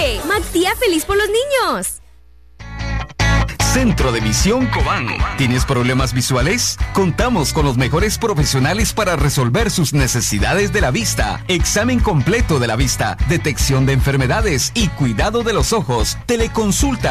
¡Chévere! Max Día feliz por los niños. Centro de Visión Cobán. ¿Tienes problemas visuales? Contamos con los mejores profesionales para resolver sus necesidades de la vista. Examen completo de la vista, detección de enfermedades y cuidado de los ojos. Teleconsulta